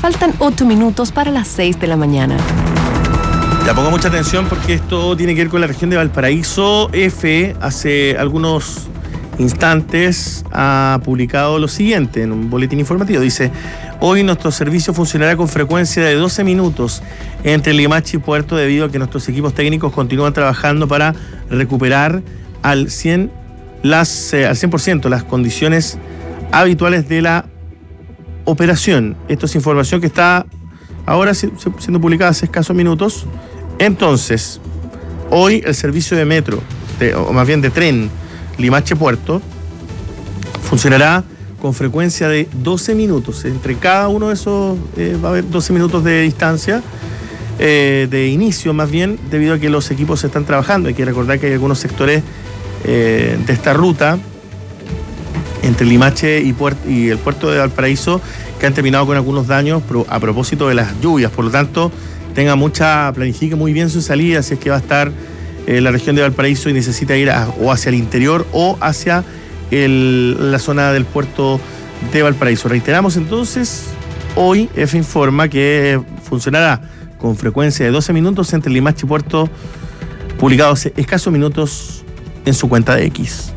Faltan 8 minutos para las 6 de la mañana. Ya ponga mucha atención porque esto tiene que ver con la región de Valparaíso. EFE hace algunos instantes ha publicado lo siguiente en un boletín informativo. Dice: hoy nuestro servicio funcionará con frecuencia de 12 minutos entre Limache y Puerto, debido a que nuestros equipos técnicos continúan trabajando para recuperar al 100% las condiciones habituales de la operación. Esto es información que está ahora siendo publicada hace escasos minutos. Entonces, hoy el servicio de metro, o más bien de tren, Limache-Puerto, funcionará con frecuencia de 12 minutos. Entre cada uno de esos va a haber 12 minutos de distancia, de inicio más bien, debido a que los equipos están trabajando. Hay que recordar que hay algunos sectores de esta ruta entre Limache y el puerto de Valparaíso que han terminado con algunos daños a propósito de las lluvias. Por lo tanto, planifique muy bien su salida si es que va a estar en la región de Valparaíso y necesita ir o hacia el interior o hacia la zona del puerto de Valparaíso. Reiteramos entonces, hoy EFE informa que funcionará con frecuencia de 12 minutos entre Limache y Puerto, publicado hace escasos minutos en su cuenta de X.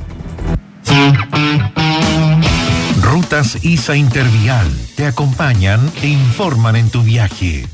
Rutas ISA Intervial te acompañan e informan en tu viaje.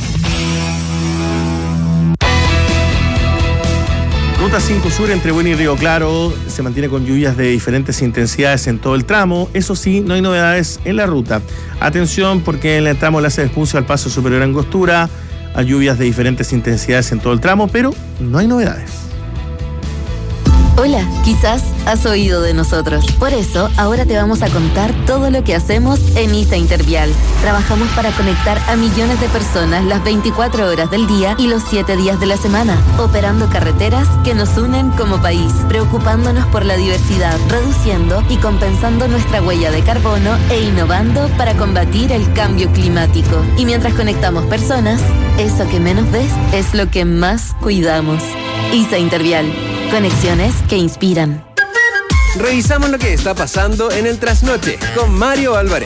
Ruta 5 Sur entre Bueni y Río Claro se mantiene con lluvias de diferentes intensidades en todo el tramo. Eso sí, no hay novedades en la ruta. Atención, porque en el tramo Laza de Espucio al Paso Superior Angostura hay lluvias de diferentes intensidades en todo el tramo, pero no hay novedades. Hola, quizás has oído de nosotros. Por eso, ahora te vamos a contar todo lo que hacemos en ISA Intervial. Trabajamos para conectar a millones de personas las 24 horas del día y los 7 días de la semana, operando carreteras que nos unen como país, preocupándonos por la diversidad, reduciendo y compensando nuestra huella de carbono e innovando para combatir el cambio climático. Y mientras conectamos personas, eso que menos ves es lo que más cuidamos. ISA Intervial. Conexiones que inspiran. Revisamos lo que está pasando en el trasnoche con Mario Álvarez.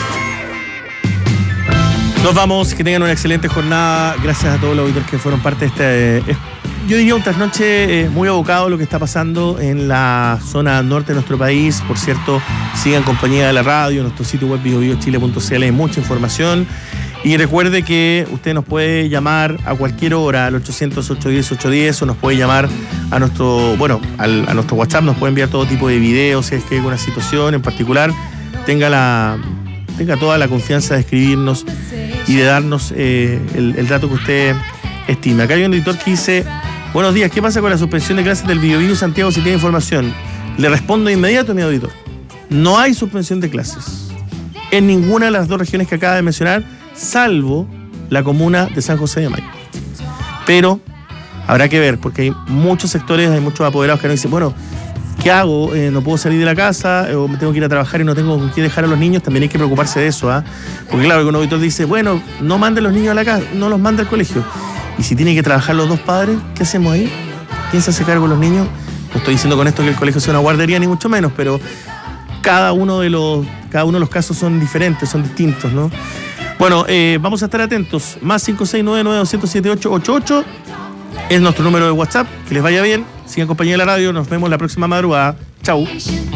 Nos vamos, que tengan una excelente jornada. Gracias a todos los auditores que fueron parte de este, yo diría un trasnoche muy abocado a lo que está pasando en la zona norte de nuestro país. Por cierto, sigan compañía de la radio, en nuestro sitio web biobiochile.cl hay mucha información. Y recuerde que usted nos puede llamar a cualquier hora al 800-810-810 o nos puede llamar a nuestro WhatsApp, nos puede enviar todo tipo de videos si es que hay alguna situación en particular. Tenga toda la confianza de escribirnos y de darnos el dato que usted estime. Acá hay un editor que dice: buenos días, ¿qué pasa con la suspensión de clases del Biobío Santiago si tiene información? Le respondo de inmediato a mi auditor. No hay suspensión de clases en ninguna de las dos regiones que acaba de mencionar, salvo la comuna de San José de Mayo. Pero habrá que ver, porque hay muchos sectores, hay muchos apoderados que nos dicen: bueno, ¿qué hago? No puedo salir de la casa, o me tengo que ir a trabajar y no tengo con qué dejar a los niños. También hay que preocuparse de eso, ¿ah? Porque claro, un auditor dice: bueno, no manden los niños a la casa, no los manda al colegio. Y si tienen que trabajar los dos padres, ¿qué hacemos ahí? ¿Quién se hace cargo de los niños? No estoy diciendo con esto que el colegio sea una guardería, ni mucho menos, pero cada uno de los casos son diferentes, son distintos, ¿no? Bueno, vamos a estar atentos. Más 569-9207-888 es nuestro número de WhatsApp. Que les vaya bien. Sigan compañía de la radio. Nos vemos la próxima madrugada. Chau.